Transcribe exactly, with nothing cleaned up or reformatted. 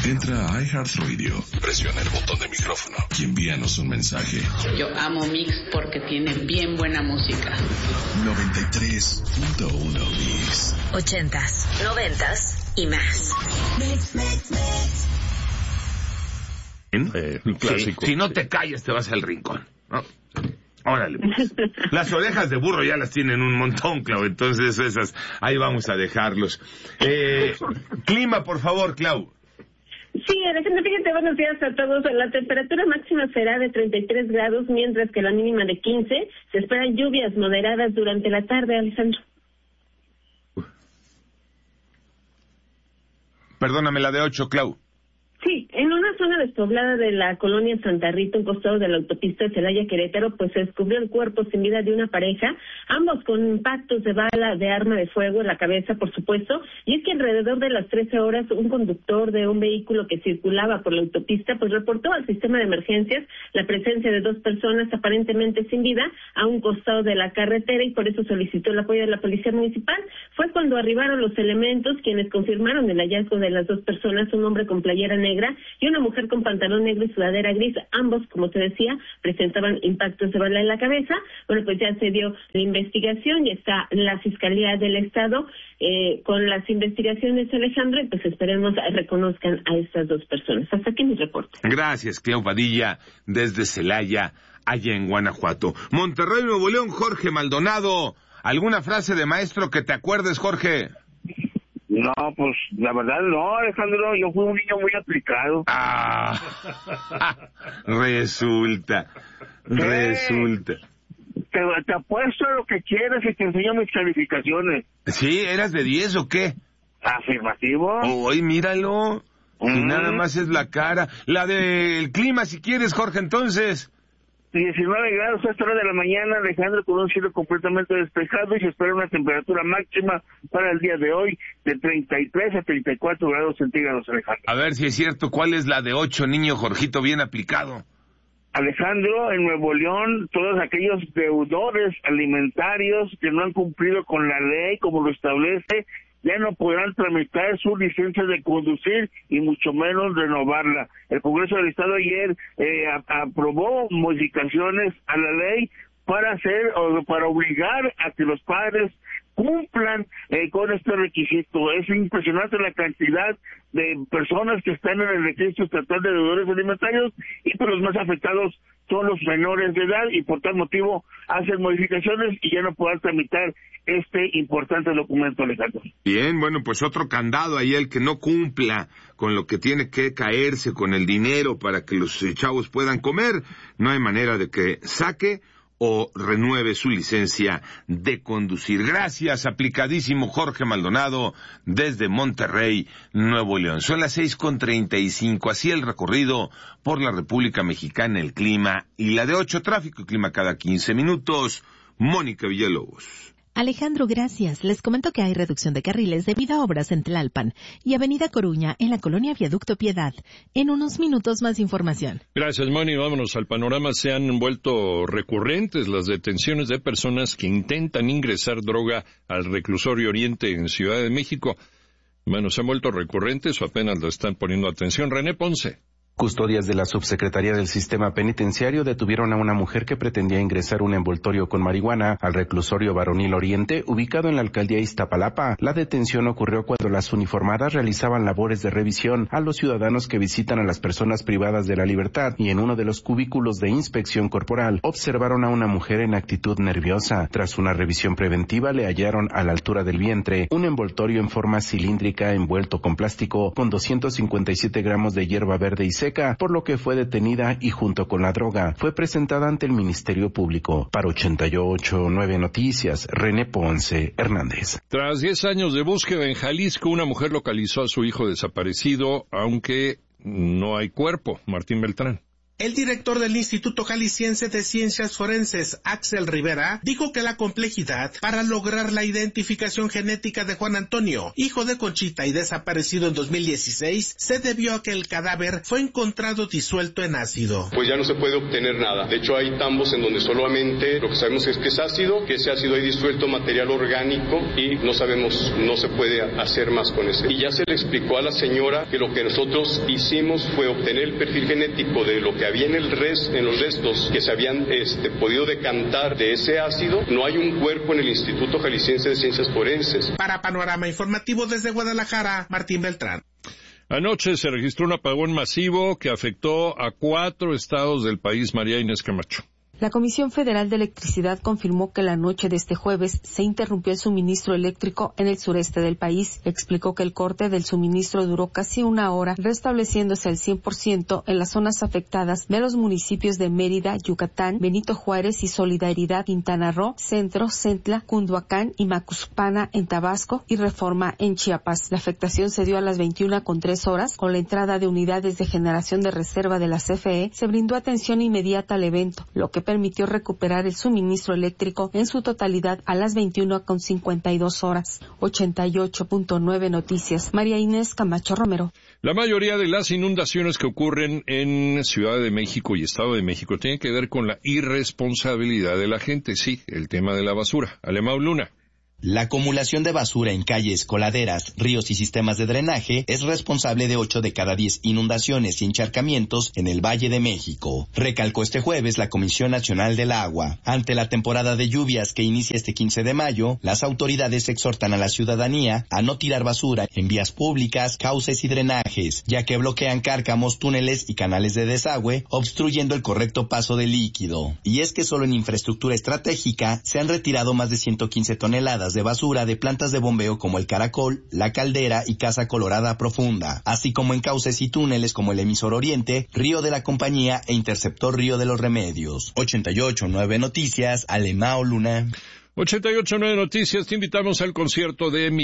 Entra a iHeartRadio, presiona el botón de micrófono y envíanos un mensaje. Yo amo Mix porque tiene bien buena música. noventa y tres punto uno Mix. Ochentas, noventas y más. Mix, mix, mix. Eh, un clásico. Si, si no te calles, te vas al rincón, ¿no? Órale, pues. Las orejas de burro ya las tienen un montón, Clau, entonces esas, ahí vamos a dejarlos. Eh, clima, por favor, Clau. Sí, Alejandro, fíjate, buenos días a todos. La temperatura máxima será de treinta y tres grados, mientras que la mínima de quince. Se esperan lluvias moderadas durante la tarde, Alejandro. Perdóname, la de ocho, Clau. Sí, en una zona despoblada de la colonia Santa Rita, un costado de la autopista Celaya-Querétaro, pues se descubrió el cuerpo sin vida de una pareja, ambos con impactos de bala de arma de fuego en la cabeza, por supuesto, y es que alrededor de las trece horas un conductor de un vehículo que circulaba por la autopista pues reportó al sistema de emergencias la presencia de dos personas aparentemente sin vida a un costado de la carretera y por eso solicitó el apoyo de la policía municipal. Fue cuando arribaron los elementos quienes confirmaron el hallazgo de las dos personas, un hombre con playera negra y una mujer con pantalón negro y sudadera gris. Ambos, como te decía, presentaban impactos de bala en la cabeza. Bueno, pues ya se dio la investigación y está la Fiscalía del Estado eh, con las investigaciones, Alejandro, y pues esperemos reconozcan a estas dos personas. Hasta aquí mi reporte. Gracias, Cleo Padilla, desde Celaya, allá en Guanajuato. Monterrey, Nuevo León, Jorge Maldonado. ¿Alguna frase de maestro que te acuerdes, Jorge? No, pues la verdad no, Alejandro, yo fui un niño muy aplicado. Ah, resulta, resulta. Te, te apuesto a lo que quieras y te enseño mis calificaciones. ¿Sí? ¿Eras de diez o qué? Afirmativo. Uy, míralo, mm. y nada más es la cara. La del clima, si quieres, Jorge, entonces. diecinueve grados a esta hora de la mañana, Alejandro, con un cielo completamente despejado y se espera una temperatura máxima para el día de hoy de treinta y tres a treinta y cuatro grados centígrados, Alejandro. A ver si es cierto, ¿cuál es la de ocho, niño Jorgito, bien aplicado? Alejandro, en Nuevo León, todos aquellos deudores alimentarios que no han cumplido con la ley como lo establece, ya no podrán tramitar su licencia de conducir y mucho menos renovarla. El Congreso del Estado ayer eh, a, aprobó modificaciones a la ley para hacer o para obligar a que los padres cumplan eh, con este requisito. Es impresionante la cantidad de personas que están en el registro estatal de deudores alimentarios y pues los más afectados son los menores de edad y por tal motivo hacen modificaciones y ya no podrán tramitar este importante documento, Alejandro. Bien, bueno, pues otro candado ahí, el que no cumpla con lo que tiene que caerse con el dinero para que los chavos puedan comer, no hay manera de que saque o renueve su licencia de conducir. Gracias, aplicadísimo Jorge Maldonado, desde Monterrey, Nuevo León. Son las seis con treinta y cinco, así el recorrido por la República Mexicana, el clima y la de ocho, tráfico y clima cada quince minutos. Mónica Villalobos. Alejandro, gracias. Les comento que hay reducción de carriles debido a obras en Tlalpan y Avenida Coruña en la colonia Viaducto Piedad. En unos minutos más información. Gracias, Moni. Vámonos al panorama. Se han vuelto recurrentes las detenciones de personas que intentan ingresar droga al reclusorio Oriente en Ciudad de México. Bueno, se han vuelto recurrentes o apenas le están poniendo atención. René Ponce. Custodias de la Subsecretaría del Sistema Penitenciario detuvieron a una mujer que pretendía ingresar un envoltorio con marihuana al reclusorio Varonil Oriente, ubicado en la alcaldía Iztapalapa. La detención ocurrió cuando las uniformadas realizaban labores de revisión a los ciudadanos que visitan a las personas privadas de la libertad y en uno de los cubículos de inspección corporal observaron a una mujer en actitud nerviosa. Tras una revisión preventiva le hallaron a la altura del vientre un envoltorio en forma cilíndrica envuelto con plástico con doscientos cincuenta y siete gramos de hierba verde y seca, por lo que fue detenida y junto con la droga fue presentada ante el Ministerio Público. Para ochenta y ocho punto nueve Noticias, René Ponce Hernández. Tras diez años de búsqueda en Jalisco, una mujer localizó a su hijo desaparecido, aunque no hay cuerpo. Martín Beltrán. El director del Instituto Jalisciense de Ciencias Forenses, Axel Rivera, dijo que la complejidad para lograr la identificación genética de Juan Antonio, hijo de Conchita y desaparecido en dos mil dieciséis, se debió a que el cadáver fue encontrado disuelto en ácido. Pues ya no se puede obtener nada. De hecho, hay tambos en donde solamente lo que sabemos es que es ácido, que ese ácido hay disuelto material orgánico y no sabemos, no se puede hacer más con ese. Y ya se le explicó a la señora que lo que nosotros hicimos fue obtener el perfil genético de lo que había en, el res, en los restos que se habían este, podido decantar de ese ácido. No hay un cuerpo en el Instituto Jalisciense de Ciencias Forenses. Para Panorama Informativo desde Guadalajara, Martín Beltrán. Anoche se registró un apagón masivo que afectó a cuatro estados del país. María Inés Camacho. La Comisión Federal de Electricidad confirmó que la noche de este jueves se interrumpió el suministro eléctrico en el sureste del país. Explicó que el corte del suministro duró casi una hora, restableciéndose al cien por ciento en las zonas afectadas de los municipios de Mérida, Yucatán, Benito Juárez y Solidaridad, Quintana Roo, Centro, Centla, Cunduacán y Macuspana en Tabasco y Reforma en Chiapas. La afectación se dio a las veintiuna con tres horas. Con la entrada de unidades de generación de reserva de la C F E, se brindó atención inmediata al evento, lo que permitió recuperar el suministro eléctrico en su totalidad a las veintiuna con cincuenta y dos horas. ochenta y ocho punto nueve Noticias. María Inés Camacho Romero. La mayoría de las inundaciones que ocurren en Ciudad de México y Estado de México tienen que ver con la irresponsabilidad de la gente. Sí, el tema de la basura. Alemão Luna. La acumulación de basura en calles, coladeras, ríos y sistemas de drenaje es responsable de ocho de cada diez inundaciones y encharcamientos en el Valle de México, recalcó este jueves la Comisión Nacional del Agua. Ante la temporada de lluvias que inicia este quince de mayo, las autoridades exhortan a la ciudadanía a no tirar basura en vías públicas, cauces y drenajes, ya que bloquean cárcamos, túneles y canales de desagüe, obstruyendo el correcto paso del líquido. Y es que solo en infraestructura estratégica se han retirado más de ciento quince toneladas de basura de plantas de bombeo como el Caracol, La Caldera y Casa Colorada Profunda, así como en cauces y túneles como el Emisor Oriente, Río de la Compañía e Interceptor Río de los Remedios. ochenta y ocho punto nueve Noticias, Alemão Luna. ochenta y ocho punto nueve Noticias, te invitamos al concierto de